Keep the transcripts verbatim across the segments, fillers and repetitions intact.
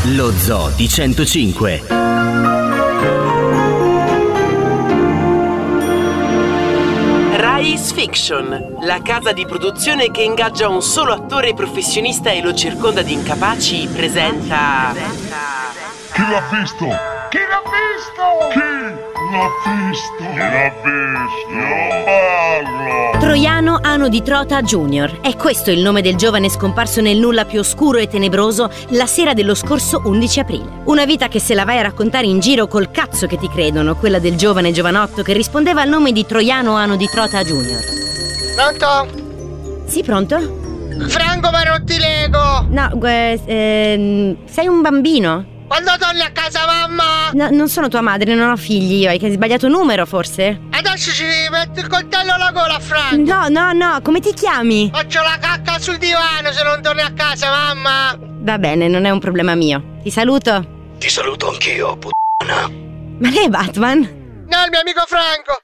Lo Zoo di centocinque. Rise Fiction, la casa di produzione che ingaggia un solo attore professionista e lo circonda di incapaci, presenta... Chi l'ha visto? Chi l'ha visto? Chi l'ha visto? Chi l'ha visto? Io parlo! Troiano Ano di Trota Junior. È questo il nome del giovane scomparso nel nulla più oscuro e tenebroso la sera dello scorso undici aprile. Una vita che se la vai a raccontare in giro col cazzo che ti credono, quella del giovane giovanotto che rispondeva al nome di Troiano Ano di Trota Junior. Pronto? Sì, pronto? Franco Marotti Lego! No, gu- ehm, sei un bambino? Quando torni a casa, mamma? No, non sono tua madre, non ho figli io. Hai sbagliato numero, forse? Adesso ci metti il coltello alla gola, Franco! No, no, no, come ti chiami? Faccio la cacca sul divano se non torni a casa, mamma! Va bene, non è un problema mio. Ti saluto. Ti saluto anch'io, puttana. Ma lei è Batman? No, il mio amico Franco!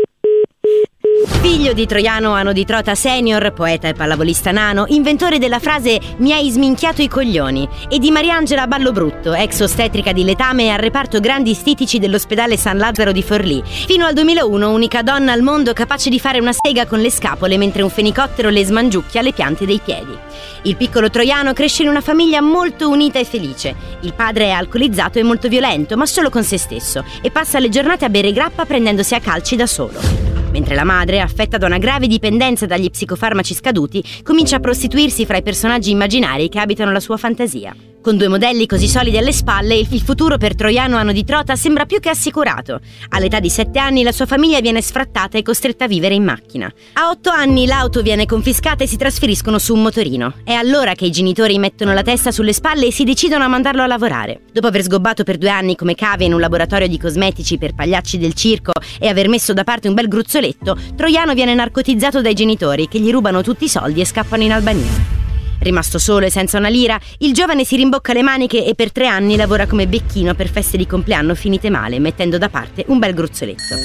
Figlio di Troiano Ano di Trota Senior, poeta e pallavolista nano, inventore della frase "mi hai sminchiato i coglioni", e di Mariangela Ballobrutto, ex ostetrica di letame al reparto grandi stitici dell'ospedale San Lazzaro di Forlì. Fino al duemilauno unica donna al mondo capace di fare una sega con le scapole mentre un fenicottero le smangiucchia le piante dei piedi. Il piccolo Troiano cresce in una famiglia molto unita e felice. Il padre è alcolizzato e molto violento, ma solo con se stesso, e passa le giornate a bere grappa prendendosi a calci da solo. Mentre la madre, affetta da una grave dipendenza dagli psicofarmaci scaduti, comincia a prostituirsi fra i personaggi immaginari che abitano la sua fantasia. Con due modelli così solidi alle spalle, il futuro per Troiano Ano di Trota sembra più che assicurato. All'età di sette anni la sua famiglia viene sfrattata e costretta a vivere in macchina. A otto anni l'auto viene confiscata e si trasferiscono su un motorino. È allora che i genitori mettono la testa sulle spalle e si decidono a mandarlo a lavorare. Dopo aver sgobbato per due anni come cave in un laboratorio di cosmetici per pagliacci del circo e aver messo da parte un bel gruzzoletto, Troiano viene narcotizzato dai genitori che gli rubano tutti i soldi e scappano in Albania. Rimasto solo e senza una lira, il giovane si rimbocca le maniche e per tre anni lavora come becchino per feste di compleanno finite male, mettendo da parte un bel gruzzoletto.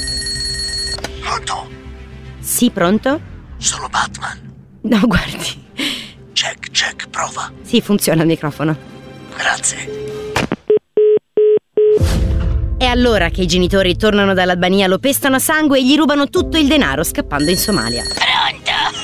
Pronto? Sì, pronto? Sono Batman. No, guardi. Check, check, prova. Sì, funziona il microfono. Grazie. È allora che i genitori tornano dall'Albania, lo pestano a sangue e gli rubano tutto il denaro, scappando in Somalia. Pronto?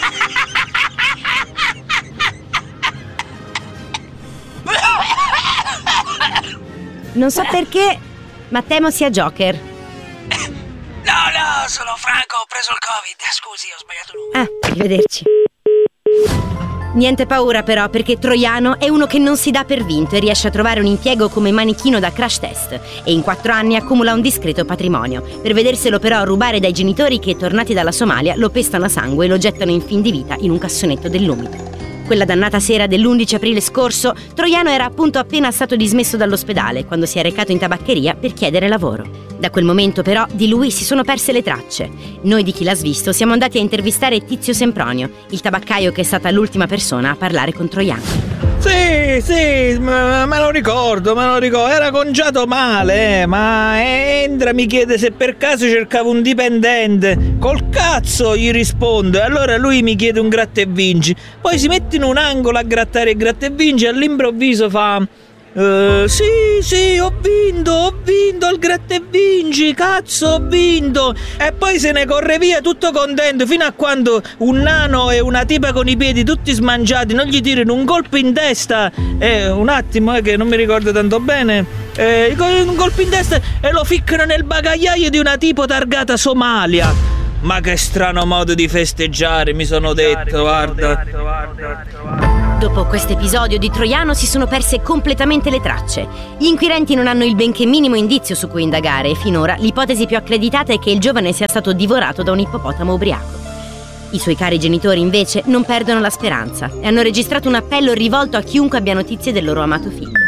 Non so perché, ma temo sia Joker. No, no, sono Franco, ho preso il Covid. Scusi, ho sbagliato numero. Ah, arrivederci. Niente paura però, perché Troiano è uno che non si dà per vinto e riesce a trovare un impiego come manichino da crash test e in quattro anni accumula un discreto patrimonio, per vederselo però rubare dai genitori che, tornati dalla Somalia, lo pestano a sangue e lo gettano in fin di vita in un cassonetto dell'umido. Quella dannata sera dell'undici aprile scorso, Troiano era appunto appena stato dismesso dall'ospedale quando si è recato in tabaccheria per chiedere lavoro. Da quel momento però di lui si sono perse le tracce. Noi di Chi l'ha svisto siamo andati a intervistare Tizio Sempronio, il tabaccaio che è stata l'ultima persona a parlare con Troiano. Sì, sì, me lo ricordo, me lo ricordo, era conciato male, eh, ma entra, mi chiede se per caso cercavo un dipendente. Col cazzo gli rispondo, e allora lui mi chiede un gratta e vinci. Poi si mette in un angolo a grattare il gratta e vinci e all'improvviso fa... Uh, sì, sì, ho vinto, ho vinto il gratta e vinci, cazzo, ho vinto. E poi se ne corre via tutto contento, fino a quando un nano e una tipa con i piedi tutti smangiati non gli tirano un colpo in testa. Eh, un attimo, eh, che non mi ricordo tanto bene. Eh, un colpo in testa e lo ficcano nel bagagliaio di una tipo targata Somalia. Ma che strano modo di festeggiare, mi sono detto, guarda. Dopo questo episodio di Troiano si sono perse completamente le tracce. Gli inquirenti non hanno il benché minimo indizio su cui indagare e finora l'ipotesi più accreditata è che il giovane sia stato divorato da un ippopotamo ubriaco. I suoi cari genitori invece non perdono la speranza e hanno registrato un appello rivolto a chiunque abbia notizie del loro amato figlio.